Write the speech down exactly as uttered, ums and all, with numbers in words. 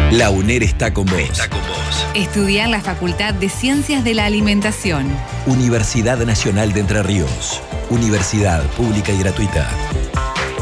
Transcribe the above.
La UNER está con vos. Está con vos. Estudia en la Facultad de Ciencias de la Alimentación. Universidad Nacional de Entre Ríos. Universidad pública y gratuita.